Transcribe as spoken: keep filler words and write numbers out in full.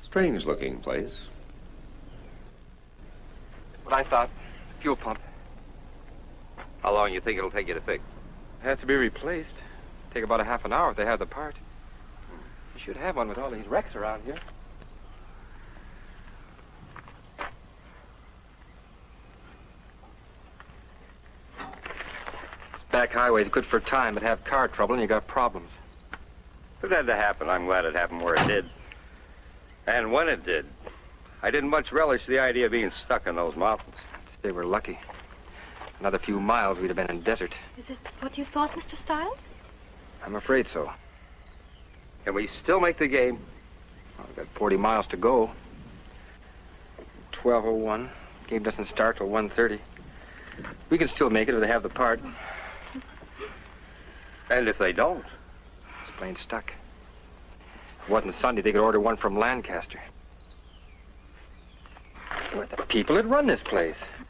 Strange-looking place. What I thought, fuel pump. How long you think it'll take you to fix? It has to be replaced. Take about a half an hour if they have the part. You should have one with all these wrecks around here. This back highway's good for time, but have car trouble and you got problems. If it had to happen, I'm glad it happened where it did. And when it did. I didn't much relish the idea of being stuck in those mountains. They were lucky. Another few miles, we'd have been in desert. Is it what you thought, Mister Stiles? I'm afraid so. Can we still make the game? Well, we've got forty miles to go. twelve oh one. Game doesn't start till one thirty. We can still make it if they have the part. And if they don't? It's plain stuck. If it wasn't Sunday, they could order one from Lancaster. We're the people that run this place.